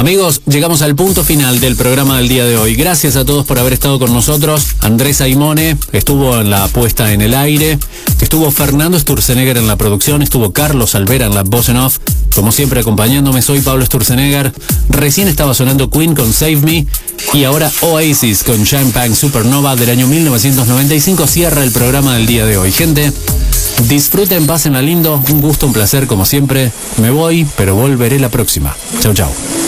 Amigos, llegamos al punto final del programa del día de hoy. Gracias a todos por haber estado con nosotros. Andrés Aimone estuvo en la puesta en el aire, estuvo Fernando Sturzenegger en la producción, estuvo Carlos Alvera en la voz en off. Como siempre acompañándome, soy Pablo Sturzenegger. Recién estaba sonando Queen con Save Me y ahora Oasis con Champagne Supernova del año 1995 cierra el programa del día de hoy. Gente, disfruten, pásenla lindo, un gusto, un placer como siempre. Me voy, pero volveré la próxima. Chau, chau.